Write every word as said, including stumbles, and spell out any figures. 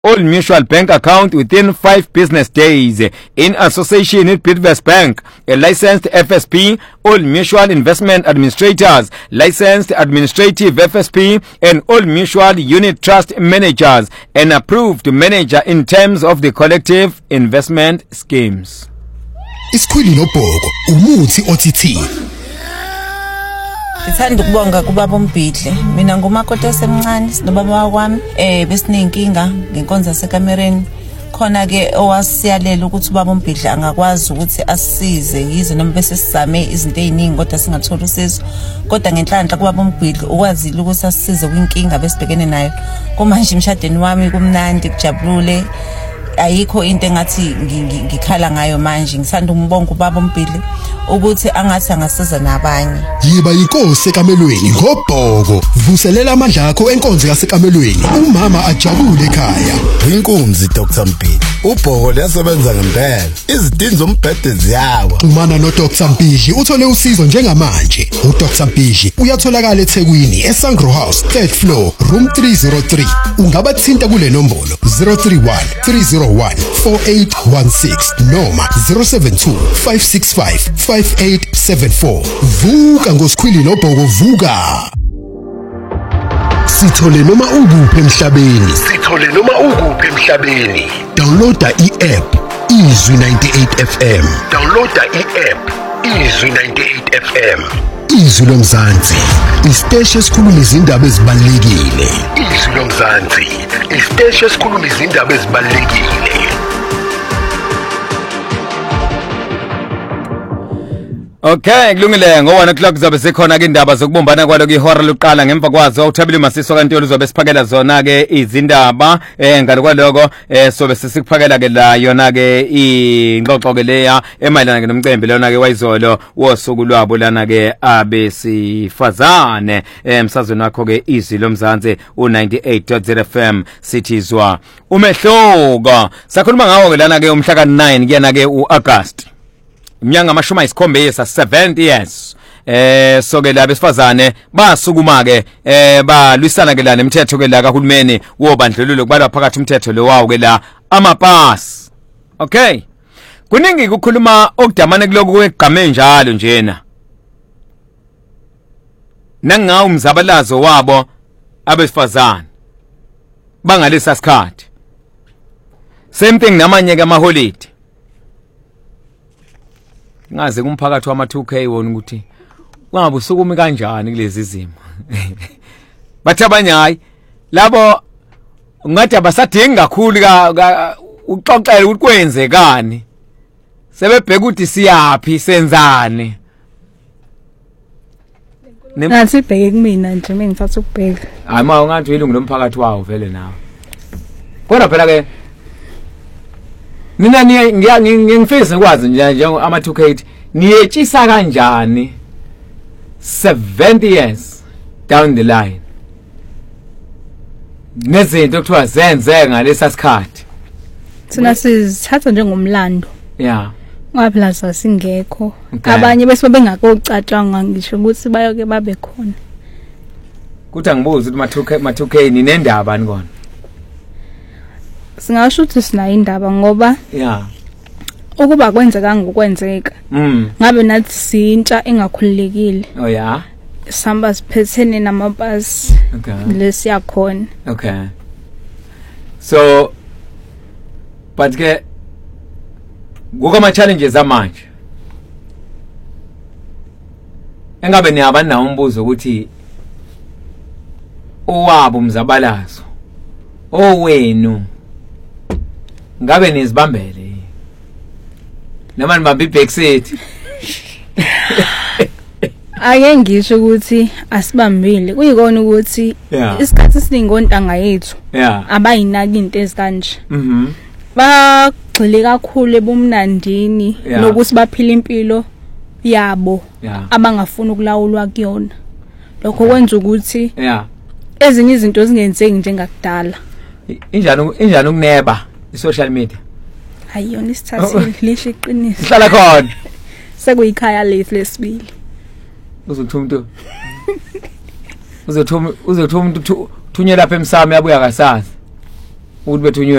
Old Mutual Bank account within five business days in association with Bidvest Bank, a licensed F S P, Old Mutual Investment Administrators, licensed administrative F S P, and Old Mutual Unit Trust Managers, an approved manager in terms of the collective investment schemes. Isikhwili nobhoko umuthi othi Ngithanda ukubonga kubaba uMbhidle. Mina ngumakoti osemncane sinobaba wakwami eh besinenkinga ngenkonzo yasekamereni. Khona ke owasiyalela ukuthi ubaba uMbhidle angakwazi ukuthi asisize yize noma bese sizame izinto eziningi kodwa singathola usizo. Kodwa ngenhlanhla kubaba uMbhidle ukwazile ukuthi asisize kwinkinga besibhekene nayo. Kumanje emshadweni wami kumnandi kujabulule. Ayikho into engathi ngikhala ngayo manje. Ngisanda umbonga ubaba uMbhidle ukuthi angathi angasiza nabanye. Yiba inkosi ekamelweni ngobhoko. Vuselela amandla akho enkonzo yasekamelweni. Umama ajabule ekhaya. Inkunzi Doctor Mpili. Ubhoko liyasebenza ngempela. Izidingo zombhede ziyawa. Xhumana no Doctor Mpili uthole usizo njengamanje. U Doctor Mpili uyatholakala eThekwini eSangro House third floor room three oh three. Ungabathinta kule nombolo zero three one three zero one four eight one six noma zero seven two five six five five eight seven four. Vuka ngosikhwili nobhoko vuka. Sithole noma ukuphi emhlabeni. Sithole noma ukuphi emhlabeni. Downloada i-app Izwi ninety-eight F M. Downloada i-app Izwi ninety-eight F M. Izwi lomzansi, isiteshi esikhuluma izindaba ezibalulekile. Izwi lomzansi, isiteshi esikhuluma izindaba ezibalulekile. Okay, kulungile ngo one o'clock zobe sikhona ke indaba zokubumbana kwalo kwihora lokuqala ngemva kwazo uThabile Masiso kaNtuli zobe siphakela zona ke izindaba eh ngalo kwaloko eh sobe sisikuphakela ke la yona ke ingxoxo ke leya emayilana ke nomcembe lona ke wayizolo wosuku lwabo lana ke abesifazane emsazweni wakho ke Izwi lomzansi u ninety-eight point zero F M sithizwa umehluko sakhuluma ngawo ke lana ke umhla ka nine kuyana ke uAugust Mnyanga amashumi ayisikhombisa seventy years eh so ke la besifazane basukuma ke eh balwisana ke la nemithetho ke la kahulumeni wobandlululo kubalwa phakathi umthetho lo wawo ke la amapass. Okay, kuningi ukukhuluma okudamane kuloko kwegqame njalo njena nangawo umzabalazo wabo abesifazane bangalesa sikhathi. Same thing namanye ke amaholiday ngaze kumphakathi wama two K wona ukuthi ungabe usukumi kanjani kulezi zimo. Bathi abanye hayi labo ungathi abasadingi kakhulu uxoxela ukuthi kwenzekani. Sebebheka ukuthi siyapi senzani. Nathi bheke kumina nje mina ngithatha ukubheka. Hayi ma ungathi uyilungu lomphakathi wawo vele nawe. Kodwa phela ke mina ngiyangifisa ukwazi nje nje ama two K niyetshisa kanjani seventy years down the line nezinto ekuthiwa zenze ngalesa sikhathi thina sizithatha njengomlando. Yeah, ngoba phela sasingekho abanye bese bengakocatshanga ngisho ukuthi bayoke babe khona. Kuthi angibuza ukuthi ma two K ninendaba ni kona? Singasho ukuthi sinayo indaba ngoba yeah ukuba kwenzeka ngokwenzeka mm ngabe nathi sintsha engakhululekile. Oh yeah, samba siphethene namapasi. Okay, lesiyakhona. Okay, so but ke ngokama challenges amanje engabe niyaba nawo umbuzo ukuthi owabo umzabalazo owenu ngabe nizibambele noma nibambe ibackseat? Ake ngisho ukuthi asibambile kuyikona ukuthi isikhathi esiningi ontanga yethu abayinaki into ezikanje. Mhm, bagxile kakhulu ebumnandini nokuthi baphila impilo yabo abangafuna ukulawulwa kuyona. Lokho kwenza ukuthi ezinye izinto zingenzeki njengakudala. Injani injani ukuneba i-social media? Ayiyona isithathile lihle iqiniso. Hlala khona. Sekuyikhaya lethu lesibili. Uzothi umuntu uzothi uzothi umuntu thunyela lapha emsamo yabuya kasazi. ukuthi bethunywe